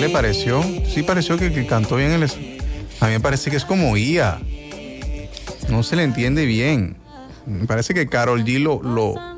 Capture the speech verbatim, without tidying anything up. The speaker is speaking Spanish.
le pareció? Sí pareció que, que cantó bien. El, a mí me parece que es como Ia. No se le entiende bien. Me parece que Karol G lo, lo,